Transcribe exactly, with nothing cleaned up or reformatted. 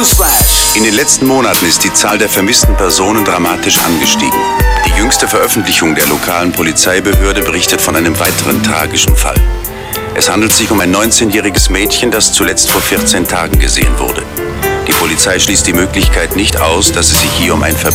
Newsflash. In den letzten Monaten ist die Zahl der vermissten Personen dramatisch angestiegen. Die jüngste Veröffentlichung der lokalen Polizeibehörde berichtet von einem weiteren tragischen Fall. Es handelt sich um ein neunzehnjähriges Mädchen, das zuletzt vor vierzehn Tagen gesehen wurde. Die Polizei schließt die Möglichkeit nicht aus, dass es sich hier um ein Verbrechen